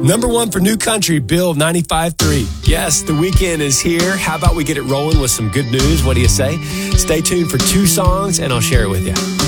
Number one for New Country, Bill 95.3. Yes, the weekend is here. How about we get it rolling with some good news? What do you say? Stay tuned for 2 songs, and I'll share it with you.